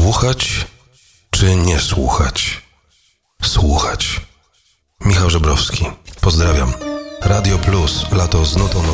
Słuchać czy nie słuchać? Słuchać. Michał Żebrowski. Pozdrawiam. Radio Plus. Lato z nutą